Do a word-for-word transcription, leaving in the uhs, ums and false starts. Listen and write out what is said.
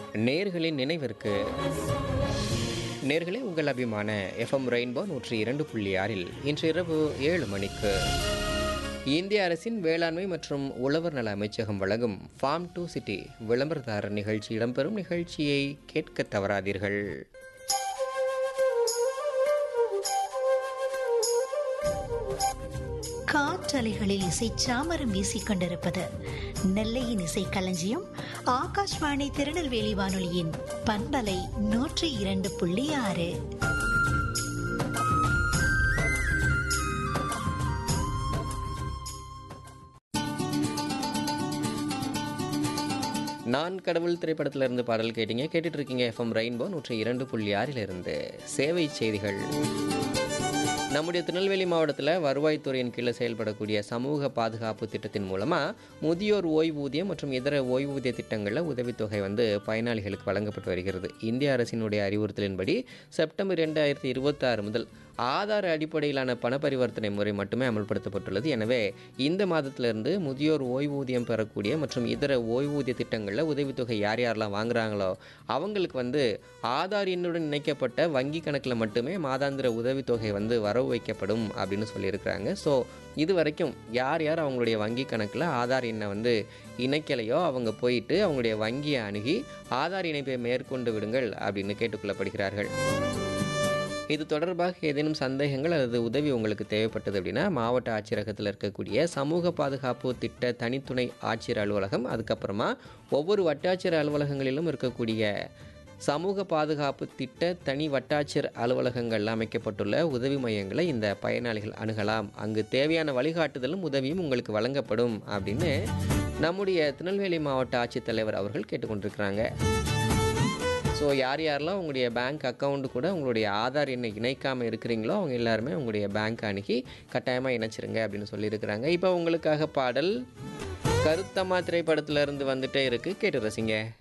நேர்களின் நினைவிற்கு நேர்களே உங்கள் அபிமான எஃப்எம் ரெயின்போ நூற்றி இரண்டு புள்ளி ஆறில் இன்று இரவு ஏழு மணிக்கு இந்திய அரசின் வேளாண்மை மற்றும் உழவர் நல அமைச்சகம் வழங்கும் ஃபார்ம் டு சிட்டி விளம்பரதாரர் நிகழ்ச்சி இடம்பெறும். நிகழ்ச்சியை கேட்க தவறாதீர்கள். காற்றலைகளில் இசை சாமரம் வீசிக் கொண்டிருப்பது நெல்லையின் இசை களஞ்சியம் ஆகாஷ்வாணி திருநெல்வேலி வானொலியின் பண்பலை நூற்றி இரண்டு புள்ளி ஆறு. நான் கடவுள் திரைப்படத்திலிருந்து பாடல் கேட்டீங்க. கேட்டுட்டு இருக்கீங்க எஃப்எம் ரெயின்போ நூற்றி இரண்டு புள்ளி ஆறிலிருந்து சேவை செய்திகள். நம்முடைய திருநெல்வேலி மாவட்டத்தில் வருவாய்த்துறையின் கீழே செயல்படக்கூடிய சமூக பாதுகாப்பு திட்டத்தின் மூலமாக முதியோர் ஓய்வூதியம் மற்றும் இதர ஓய்வூதிய திட்டங்களில் உதவித்தொகை வந்து பயனாளிகளுக்கு வழங்கப்பட்டு வருகிறது. இந்திய அரசினுடைய அறிவுறுத்தலின்படி செப்டம்பர் இரண்டாயிரத்தி இருபத்தி ஆறு முதல் ஆதார அடிப்படையிலான பண பரிவர்த்தனை முறை மட்டுமே அமல்படுத்தப்பட்டுள்ளது. எனவே இந்த மாதத்திலிருந்து முதியோர் ஓய்வூதியம் பெறக்கூடிய மற்றும் இதர ஓய்வூதிய திட்டங்களில் உதவித்தொகை யார் யாரெல்லாம் வாங்குறாங்களோ அவங்களுக்கு வந்து ஆதார் எண்ணுடன் இணைக்கப்பட்ட வங்கி கணக்கில் மட்டுமே மாதாந்திர உதவித்தொகை வந்து வரவு வைக்கப்படும் அப்படின்னு சொல்லியிருக்கிறாங்க. ஸோ இது வரைக்கும் யார் யார் அவங்களுடைய வங்கி கணக்கில் ஆதார் எண்ணை வந்து இணைக்கலையோ அவங்க போயிட்டு அவங்களுடைய வங்கியை அணுகி ஆதார் இணைப்பை மேற்கொண்டு விடுங்கள் அப்படின்னு கேட்டுக்கொள்ளப்படுகிறார்கள். இது தொடர்பாக ஏதேனும் சந்தேகங்கள் அல்லது உதவி உங்களுக்கு தேவைப்பட்டது அப்படின்னா மாவட்ட ஆட்சியரகத்தில் இருக்கக்கூடிய சமூக பாதுகாப்பு திட்ட தனித்துணை ஆட்சியர் அலுவலகம், அதுக்கப்புறமா ஒவ்வொரு வட்டாட்சியர் அலுவலகங்களிலும் இருக்கக்கூடிய சமூக பாதுகாப்பு திட்ட தனி வட்டாட்சியர் அலுவலகங்களில் அமைக்கப்பட்டுள்ள உதவி மையங்களை இந்த பயனாளிகள் அணுகலாம். அங்கு தேவையான வழிகாட்டுதலும் உதவியும் உங்களுக்கு வழங்கப்படும் அப்படின்னு நம்முடைய திருநெல்வேலி மாவட்ட ஆட்சித்தலைவர் அவர்கள் கேட்டுக்கொண்டிருக்கிறாங்க. ஸோ யார் யாரெல்லாம் உங்களுடைய பேங்க் அக்கௌண்ட்டு கூட உங்களுடைய ஆதார் எண்ணை இணைக்காமல் இருக்கிறீங்களோ அவங்க எல்லாருமே உங்களுடைய பேங்க் அணுகி கட்டாயமாக இணைச்சிருங்க அப்படின்னு சொல்லியிருக்கிறாங்க. இப்போ உங்களுக்காக பாடல் கருத்தம்மா திரைப்படத்திலிருந்து வந்துட்டே இருக்குது, கேட்டு ரசிங்க.